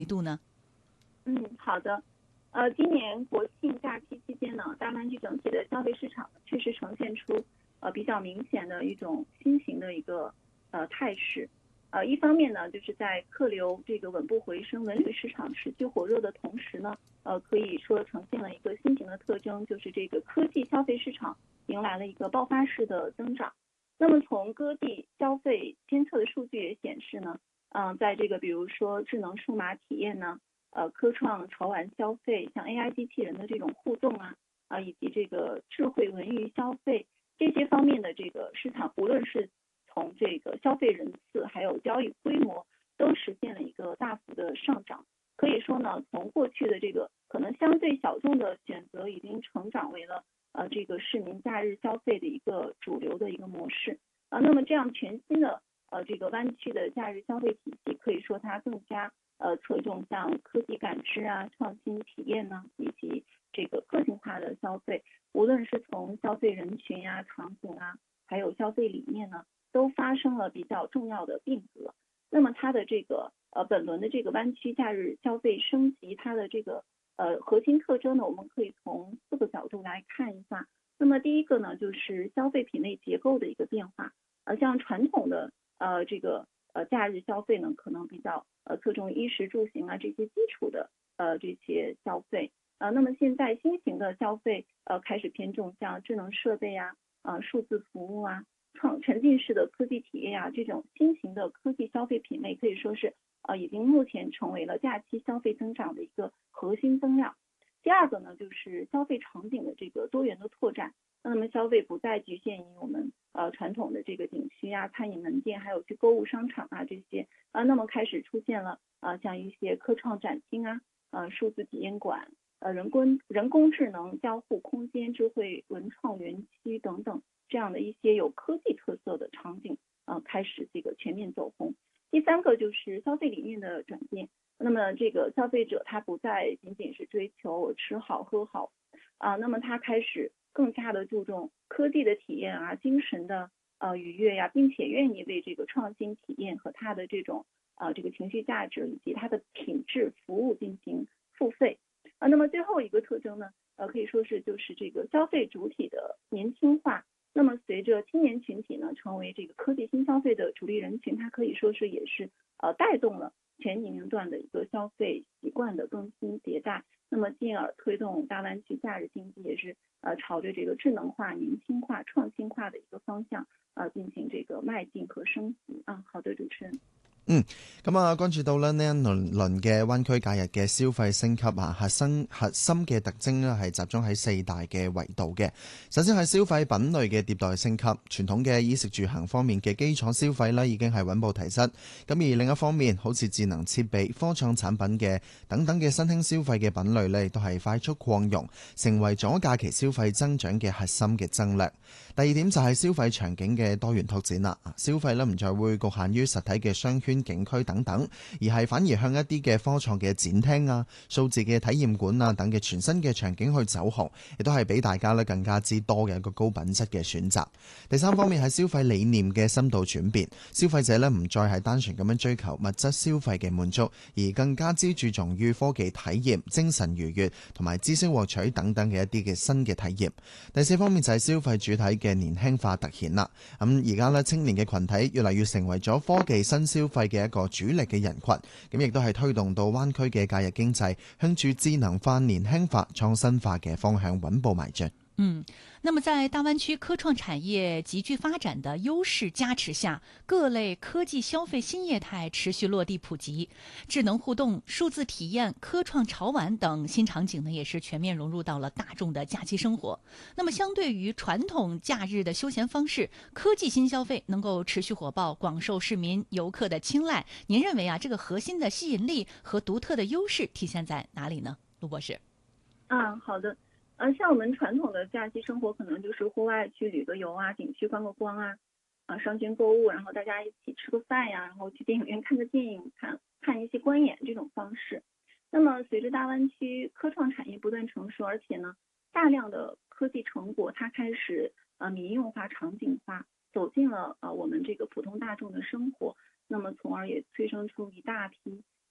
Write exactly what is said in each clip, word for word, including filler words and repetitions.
度呢？ 嗯，好的。呃，今年国庆假期期间呢，大湾区整体的消费市场确实呈现出呃比较明显的一种新型的一个呃态势。呃，一方面呢，就是在客流这个稳步回升、文旅市场持续火热的同时呢，呃，可以说呈现了一个新型的特征，就是这个科技消费市场迎来了一个爆发式的增长。那么从各地消费监测的数据也显示呢，嗯、呃，在这个比如说智能数码体验呢。呃，科创潮玩消费，像 A I 机器人的这种互动啊，啊，以及这个智慧文娱消费这些方面的这个市场，无论是从这个消费人次还有交易规模，都实现了一个大幅的上涨。可以说呢，从过去的这个可能相对小众的选择，已经成长为了呃这个市民假日消费的一个主流的一个模式啊。那么这样全新的呃这个湾区的假日消费体系，可以说它更加呃，侧重像科技感知啊、创新体验呢，以及这个个性化的消费，无论是从消费人群呀、场景啊，还有消费理念呢，都发生了比较重要的变革。那么它的这个呃本轮的这个湾区假日消费升级，它的这个呃核心特征呢，我们可以从四个角度来看一下。那么第一个呢，就是消费品类结构的一个变化，呃，像传统的呃这个呃假日消费呢，可能比较呃侧重衣食住行啊这些基础的呃这些消费啊、呃，那么现在新型的消费呃开始偏重像智能设备啊、呃数字服务啊、创沉浸式的科技体验啊这种新型的科技消费品类，可以说是呃已经目前成为了假期消费增长的一个核心增量。第二个呢，就是消费场景的这个多元的拓展。那么消费不再局限于我们呃传统的这个景区啊、餐饮门店，还有去购物商场啊这些啊，那么开始出现了啊像一些科创展厅啊、呃数字体验馆、呃人工人工智能交互空间、智慧文创园区等等这样的一些有科技特色的场景啊，开始这个全面走红。第三个就是消费理念的转变。那么这个消费者他不再仅仅是追求吃好喝好啊，那么他开始更加的注重科技的体验啊、精神的呃愉悦呀、啊，并且愿意为这个创新体验和它的这种呃这个情绪价值以及它的品质服务进行付费啊。那么最后一个特征呢，呃可以说是就是这个消费主体的年轻化。那么随着青年群体呢成为这个科技新消费的主力人群，它可以说是也是呃带动了全年龄段的一个消费习惯的更新迭代，那么进而推动大湾区假日经济也是呃朝着这个智能化、年轻化、创新化的一个方向呃进行这个迈进和升级啊。好的，主持人。 嗯，咁啊，關注到咧呢一輪輪嘅灣區假日嘅消費升級啊，核心核心嘅特徵咧係集中喺四大嘅維度嘅。首先係消費品類嘅迭代升級，傳統嘅衣食住行方面嘅基礎消費咧已經係穩步提質。咁而另一方面，好似智能設備、科創產品嘅等等嘅新興消費嘅品類咧，都係快速擴容，成為咗假期消費增長嘅核心嘅增量。第二點就係消費場景嘅多元拓展啦，消費咧唔再會局限於實體嘅商圈、景區等等，而係反而向一啲嘅科創嘅展廳啊、數字嘅體驗館啊等嘅全新嘅場景去走紅，亦都係俾大家咧更加之多嘅一個高品質嘅選擇。第三方面係消費理念嘅深度轉變，消費者咧唔再係單純咁樣追求物質消費嘅滿足，而更加之注重於科技體驗、精神愉悅同埋知識獲取等等嘅一啲嘅新嘅體驗。第四方面就係消費主體嘅年輕化突顯啦。咁而家咧青年嘅群體越嚟越成為咗科技新消費嘅一個主力嘅人群，咁亦都係推動到灣區嘅假日經濟向住智能化、年輕化、創新化嘅方向穩步邁進。 嗯，那么在大湾区科创产业急剧发展的优势加持下，各类科技消费新业态持续落地普及，智能互动、数字体验、科创潮玩等新场景呢，也是全面融入到了大众的假期生活。那么相对于传统假日的休闲方式，科技新消费能够持续火爆，广受市民游客的青睐。您认为啊，这个核心的吸引力和独特的优势体现在哪里呢？陆博士。 啊，好的。呃，像我们传统的假期生活，可能就是户外去旅个游啊，景区观个光啊，啊，商圈购物，然后大家一起吃个饭呀，然后去电影院看个电影，看看一些观演这种方式。那么随着大湾区科创产业不断成熟，而且呢，大量的科技成果它开始呃民用化、场景化，走进了呃我们这个普通大众的生活，那么从而也催生出一大批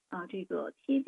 啊、这个贴近